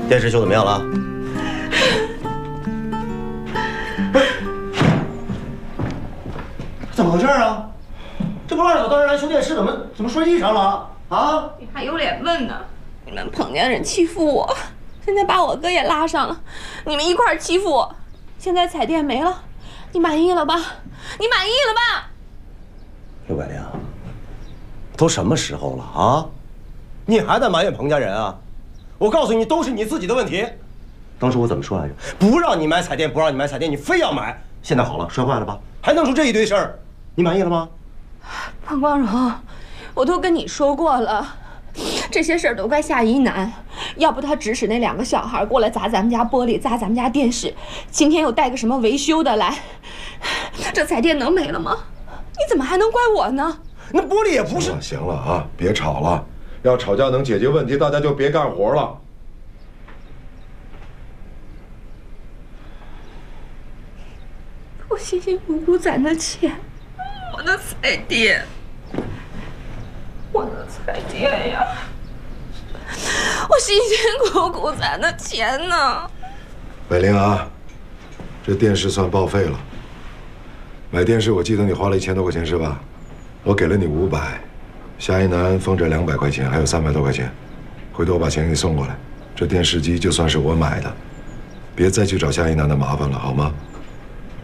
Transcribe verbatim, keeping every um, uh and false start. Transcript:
电视修怎么样了？怎么回事啊？这不二小当然来修电视，怎么怎么摔地上了？啊！ 你还有脸问呢？你们彭家人欺负我，现在把我哥也拉上了，你们一块儿欺负我。现在彩电没了，你满意了吧？你满意了吧？ 刘百灵，都什么时候了啊？你还在埋怨彭家人啊？我告诉你，都是你自己的问题。当时我怎么说来着？不让你买彩电，不让你买彩电，你非要买。现在好了，摔坏了吧？还弄出这一堆事儿，你满意了吗？ 彭光荣，我都跟你说过了，这些事儿都怪夏一楠，要不他指使那两个小孩过来砸咱们家玻璃，砸咱们家电视，今天又带个什么维修的来，这彩电能没了吗？你怎么还能怪我呢？ 那玻璃也不是。 行了行了啊，别吵了，要吵架能解决问题，大家就别干活了。 我辛辛苦苦攒的钱，我的彩电，我的彩电呀！我辛辛苦苦攒的钱呢。 美玲啊，这电视算报废了。买电视我记得你花了一千多块钱是吧？我给了你五百，夏一楠封着两百块钱，还有三百多块钱。回头我把钱给你送过来。这电视机就算是我买的，别再去找夏一楠的麻烦了，好吗？